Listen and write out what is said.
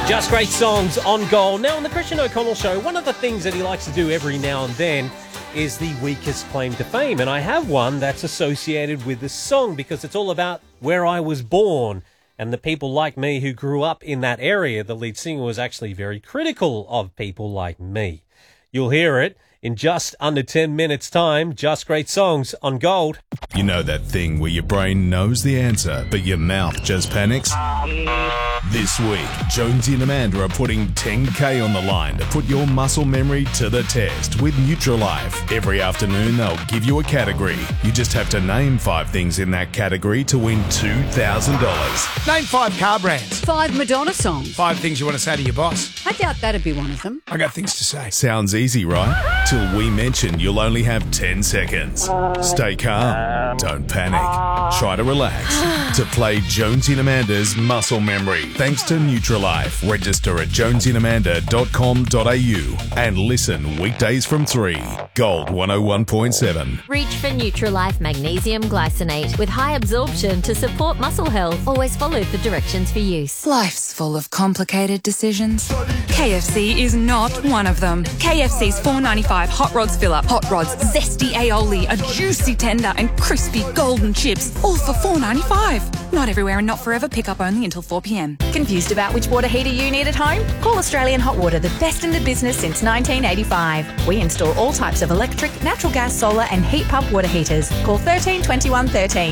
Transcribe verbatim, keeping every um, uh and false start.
Just great songs on Gold. Now, on the Christian O'Connell Show, one of the things that he likes to do every now and then is the weakest claim to fame. And I have one that's associated with this song because it's all about where I was born and the people like me who grew up in that area. The lead singer was actually very critical of people like me. You'll hear it in just under ten minutes' time. Just great songs on Gold. You know that thing where your brain knows the answer, but your mouth just panics? This week, Jonesy and Amanda are putting ten K on the line to put your muscle memory to the test with Nutrilife. Every afternoon, they'll give you a category. You just have to name five things in that category to win two thousand dollars. Name five car brands. Five Madonna songs. Five things you want to say to your boss. I doubt that'd be one of them. I got things to say. Sounds easy, right? Till we mention you'll only have ten seconds. Stay calm. Don't panic. Try to relax. To play Jonesy and Amanda's Muscle Memory. Thanks to Nutrilife. Register at jonesy and amanda dot com dot a u and listen weekdays from three. Gold one oh one point seven. Reach for Nutrilife Magnesium Glycinate with high absorption to support muscle health. Always follow the directions for use. Life's full of complicated decisions. K F C is not one of them. K F C's four ninety-five Hot Rods Fill-Up. Hot Rods, zesty aioli, a juicy tender and crispy golden chips, all for four ninety-five. Not everywhere and not forever. Pick up only until four p.m. Confused about which water heater you need at home? Call Australian Hot Water, the best in the business since nineteen eighty-five. We install all types of electric, natural gas, solar and heat pump water heaters. Call thirteen twenty-one thirteen.